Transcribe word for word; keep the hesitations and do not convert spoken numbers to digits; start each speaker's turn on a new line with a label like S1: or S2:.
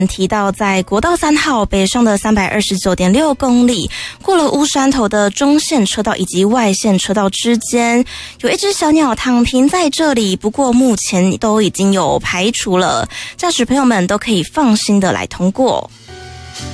S1: 提到，在国道三号北上的 三百二十九点六公里，过了乌山头的中线车道以及外线车道之间，有一只小鸟躺平在这里，不过目前都已经有排除了，驾驶朋友们都可以放心的来通过。